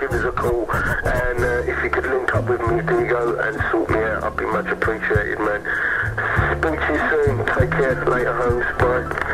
give us a call. And if you could link up with me, Diego, and sort me out, I'd be much appreciated, man. Speak to you soon. Take care. Later, homes. Bye.